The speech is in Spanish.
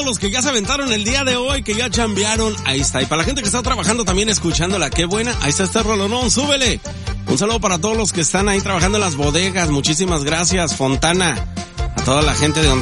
los que ya se aventaron el día de hoy, que ya chambearon, ahí está. Y para la gente que está trabajando también escuchándola, qué buena, ahí está este rolonón, súbele. Un saludo para todos los que están ahí trabajando en las bodegas, muchísimas gracias, Fontana. A toda la gente de